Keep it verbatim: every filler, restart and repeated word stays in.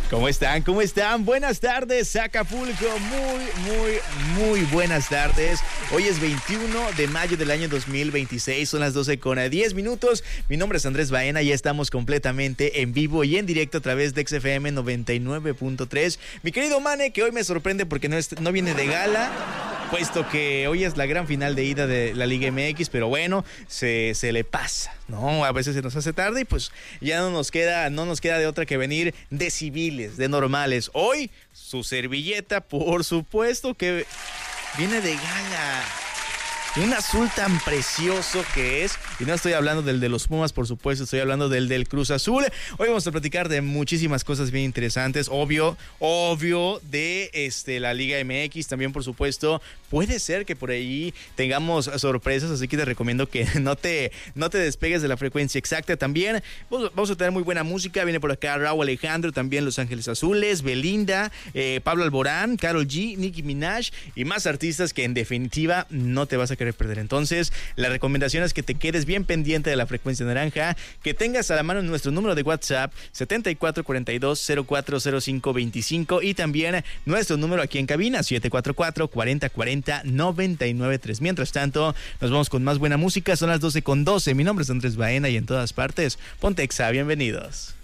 ¿Cómo están? ¿Cómo están? Buenas tardes, Acapulco. Muy, muy, muy buenas tardes. Hoy es veintiuno de mayo del año dos mil veintiséis. Son las doce con diez minutos. Mi nombre es Andrés Baena y ya estamos completamente en vivo y en directo a través de X F M noventa y nueve punto tres. Mi querido Mane, que hoy me sorprende porque no, es, no viene de gala, puesto que hoy es la gran final de ida de la Liga M X, pero bueno, se, se le pasa, ¿no? A veces se nos hace tarde y pues ya no nos queda, no nos queda de otra que venir de civiles, de normales. Hoy, su servilleta, por supuesto que viene de gala. Un azul tan precioso que es, y no estoy hablando del de los Pumas, por supuesto, estoy hablando del del Cruz Azul. Hoy vamos a platicar de muchísimas cosas bien interesantes, obvio, obvio, de este la Liga M X, también por supuesto, puede ser que por ahí tengamos sorpresas, así que te recomiendo que no te, no te despegues de la frecuencia exacta. También vamos a tener muy buena música, viene por acá Rauw Alejandro, también Los Ángeles Azules, Belinda, eh, Pablo Alborán, Karol G, Nicki Minaj y más artistas que en definitiva no te vas a querer perder. Entonces, la recomendación es que te quedes bien pendiente de la frecuencia naranja, que tengas a la mano nuestro número de WhatsApp setenta y cuatro cuarenta y dos cero cuatro cero cinco veinticinco y también nuestro número aquí en cabina siete cuatro cuatro cuarenta cuarenta noventa y nueve tres. Mientras tanto, nos vamos con más buena música. Son las doce con doce. Mi nombre es Andrés Baena y en todas partes, ponte Exa. Bienvenidos.